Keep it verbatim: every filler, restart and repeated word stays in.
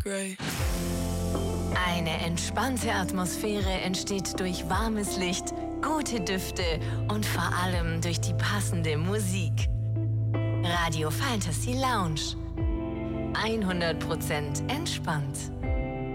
Grey. Eine entspannte Atmosphäre entsteht durch warmes Licht, gute Düfte und vor allem durch die passende Musik. Radio Fantasy Lounge. hundert Prozent entspannt.